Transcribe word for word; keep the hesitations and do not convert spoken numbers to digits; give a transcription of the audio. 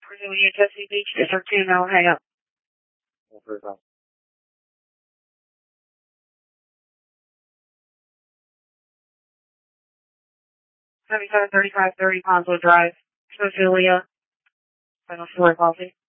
Virginia, Chesapeake Beach, District two, no, hang up. seventy-seven thirty-five thirty Ponswood Drive, Cecilia, final floor policy.